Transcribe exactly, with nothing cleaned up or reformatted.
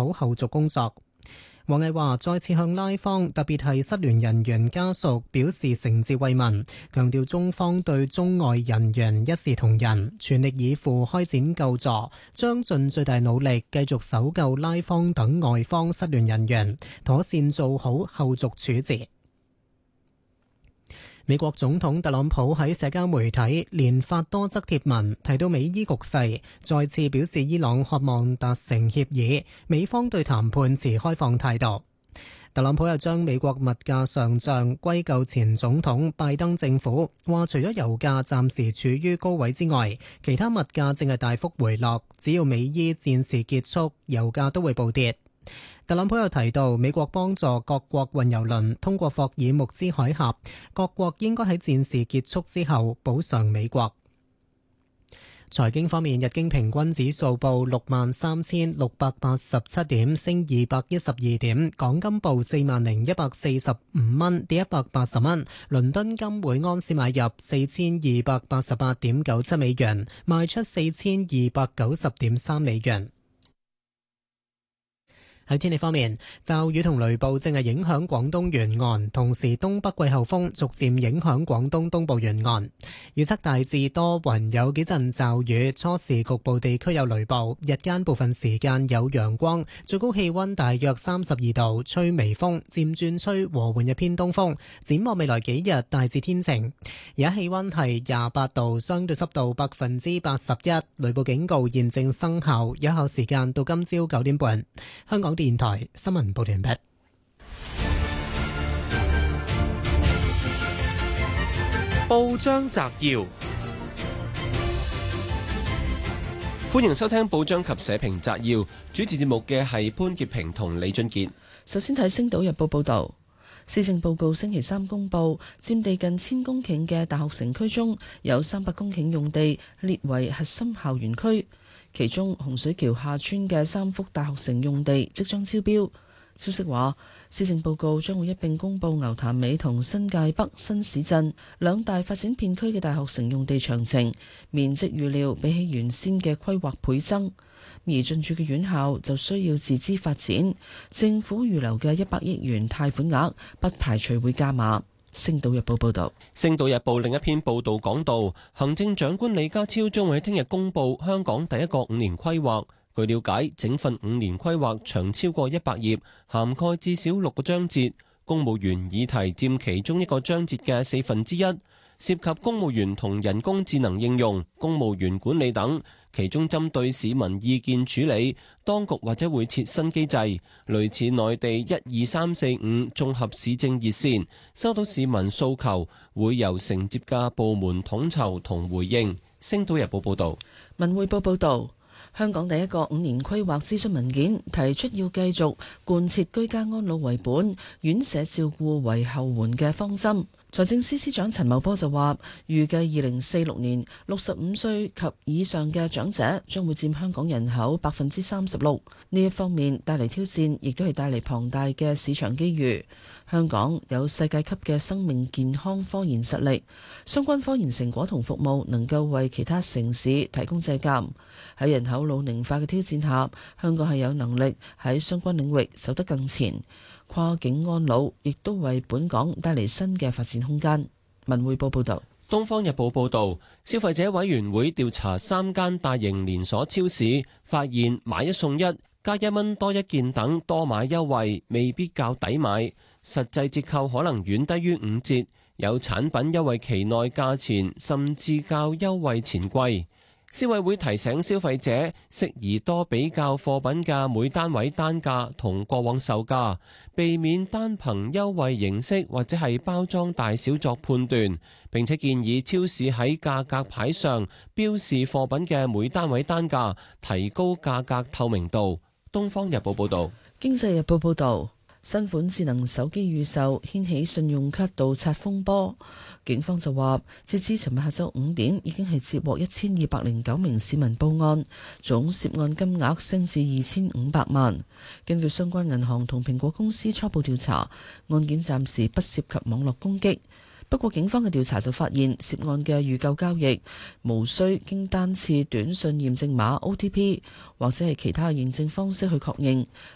好後續工作。王毅話：再次向拉方，特別係失聯人員家屬表示誠摯慰問，強調中方對中外人員一視同仁，全力以赴開展救助，將盡最大努力繼續搜救拉方等外方失聯人員，妥善做好後續處置。美國總統特朗普喺社交媒體連發多則貼文，提到美伊局勢，再次表示伊朗渴望達成協議，美方對談判持開放態度。特朗普又將美國物價上漲歸咎前總統拜登政府，話除咗油價暫時處於高位之外，其他物價正係大幅回落，只要美伊戰事結束，油價都會暴跌。特朗普又提到，美國幫助各國運油輪通過霍爾木茲海峽，各國應該喺戰事結束之後補償美國。財經方面，日經平均指數報六萬三千六百八十七點，升二百一十二點；港金報四萬零一百四十五蚊，跌一百八十蚊。倫敦金每安士買入四千二百八十八點九七美元，賣出四千二百九十點三美元。喺天氣方面，驟雨同雷暴正係影響廣東沿岸，同時東北季候風逐漸影響廣東東部沿岸。預測大致多雲，有幾陣驟雨，初時局部地區有雷暴，日間部分時間有陽光，最高氣溫大約三十二度，吹微風，漸轉吹和緩嘅偏東風。展望未來幾日大致天晴，而家氣溫係廿八度，相對濕度百分之八十一，雷暴警告現正生效，有效時間到今朝九點半。香港電台新聞報道完畢。 報章摘要，歡迎收聽報章及社評摘要。主持節目嘅係潘潔平同李俊傑。 首先睇《星島日報》報道，施政報告星期三公布，佔地近千公頃嘅大學城區中有三百公頃用地列為核心校園區。其中洪水橋下村嘅三幅大學城用地即將招標。消息話，施政報告將會一併公布牛潭尾同新界北新市鎮兩大發展片區嘅大學城用地詳情，面積預料比起原先嘅規劃倍增。而進駐嘅院校就需要自資發展，政府預留嘅一百億元貸款額不排除會加碼。星島日報報道， 星島日報另一篇報道講到，行政長官李家超將會喺聽日公布香港第一個五年規劃。據了解，整份五年規劃長超過一百頁，涵蓋至少六個章節，公務員議題佔其中一個章節嘅四分之一，涉及公務員同人工智能應用、公務員管理等。其中針對市民意見處理，當局或者會設新機制，類似內地一二三四五綜合市政熱線，收到市民訴求，會由承接嘅部門統籌同回應。星島日報報道。 文匯報報道，香港第一個五年規劃諮詢文件提出要繼續貫徹居家安老為本、院舍照顧為後援嘅方針。財政司司長陳茂波就話，預計二零四六年六十五歲及以上嘅長者將會佔香港人口百分之三十六。呢一方面帶嚟挑戰，亦都係帶嚟龐大嘅市場機遇。香港有世界級嘅生命健康科研實力，相關科研成果同服務能夠為其他城市提供借鑑。喺人口老齡化嘅挑戰下，香港係有能力喺相關領域走得更前。跨境安老亦都為本港帶嚟新嘅發展空間。文匯報報道。 東方日報報道，消費者委員會調查三間大型連鎖超市，發現買一送一、加一蚊多一件等多買優惠未必較抵買，實際折扣可能遠低於五折，有產品優惠期內價錢甚至較優惠前貴。消委會提醒消費者，適宜多比較貨品嘅每單位單價同過往售價，避免單憑優惠形式或者係包裝大小作判斷。並且建議超市喺價格牌上標示貨品嘅每單位單價，提高價格透明度。東方日報報道。 經濟日報報道，新款智能手機預售掀起信用卡盜刷風波。警方就話，截至尋日下晝五點，已經係接獲一千二百零九名市民報案，總涉案金額升至二千五百萬。根據相關銀行同蘋果公司初步調查，案件暫時不涉及網絡攻擊。不過警方嘅調查就發現，涉案嘅預購交易無需經單次短信驗證碼 O T P 或者係其他認證方式去確認，